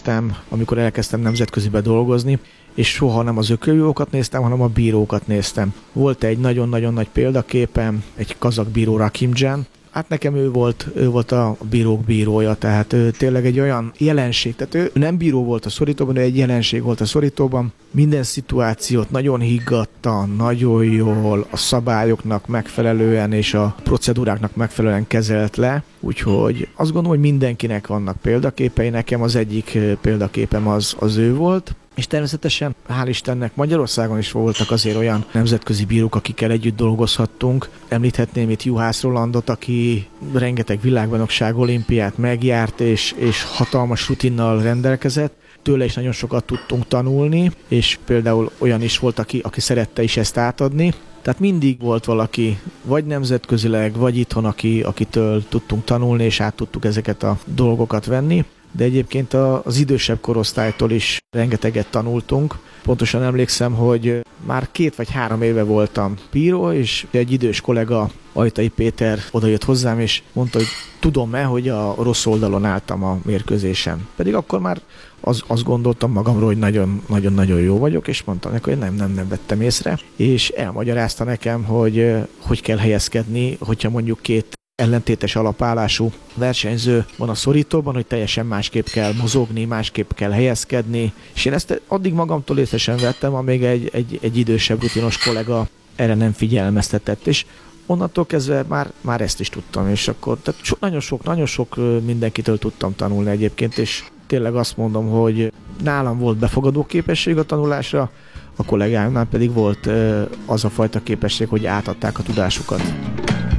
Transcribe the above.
kerestem, amikor elkezdtem nemzetközibe dolgozni, és soha nem az ököljókat néztem, hanem a bírókat néztem. Volt egy nagyon-nagyon nagy példaképem, egy kazak bíró, Rakimdzsan. Hát nekem ő volt a bírók bírója, tehát ő tényleg egy olyan jelenség, tehát ő nem bíró volt a szorítóban, ő egy jelenség volt a szorítóban. Minden szituációt nagyon higgadtan, nagyon jól, a szabályoknak megfelelően és a procedúráknak megfelelően kezelt le. Úgyhogy azt gondolom, hogy mindenkinek vannak példaképei, nekem az egyik példaképem az ő volt. És természetesen, hál' Istennek, Magyarországon is voltak azért olyan nemzetközi bírók, akikkel együtt dolgozhattunk. Említhetném itt Juhász Rolandot, aki rengeteg világbajnokság, olimpiát megjárt, és hatalmas rutinnal rendelkezett. Tőle is nagyon sokat tudtunk tanulni, és például olyan is volt, aki szerette is ezt átadni. Tehát mindig volt valaki, vagy nemzetközileg, vagy itthon, akitől tudtunk tanulni, és át tudtuk ezeket a dolgokat venni. De egyébként az idősebb korosztálytól is rengeteget tanultunk. Pontosan emlékszem, hogy már 2 vagy 3 éve voltam bíró, és egy idős kollega, Ajtai Péter odajött hozzám, és mondta, hogy tudom-e, hogy a rossz oldalon álltam a mérkőzésen. Pedig akkor már azt gondoltam magamról, hogy nagyon-nagyon jó vagyok, és mondtam neki, hogy nem vettem észre. És elmagyarázta nekem, hogy kell helyezkedni, hogyha mondjuk 2 ellentétes alapállású versenyző van a szorítóban, hogy teljesen másképp kell mozogni, másképp kell helyezkedni, és én ezt addig magamtól észesen vettem, amíg egy idősebb rutinos kollega erre nem figyelmeztetett, és onnantól kezdve már ezt is tudtam, és akkor tehát nagyon sok mindenkitől tudtam tanulni egyébként, és tényleg azt mondom, hogy nálam volt befogadó képesség a tanulásra, a kollégáimnál pedig volt az a fajta képesség, hogy átadták a tudásukat.